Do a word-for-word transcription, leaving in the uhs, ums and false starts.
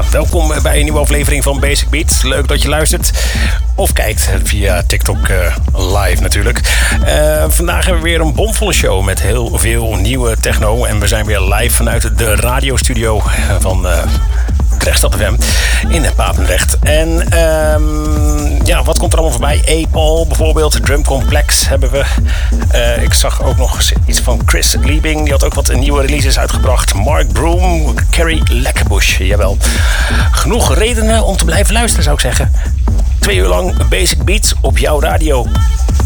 welkom bij een nieuwe aflevering van Basic Beat. Leuk dat je luistert of kijkt via TikTok uh, live natuurlijk. Uh, vandaag hebben we weer een bomvolle show met heel veel nieuwe techno. En we zijn weer live vanuit de radiostudio van... Uh, Rechtstad F M in Papendrecht. En um, ja, wat komt er allemaal voorbij? A-Paul bijvoorbeeld, Drum Complex hebben we. Uh, ik zag ook nog iets van Chris Liebing, die had ook wat nieuwe releases uitgebracht. Mark Broom, Carrie Lekkerbush, jawel. Genoeg redenen om te blijven luisteren, zou ik zeggen. Twee uur lang Basic Beats op jouw radio.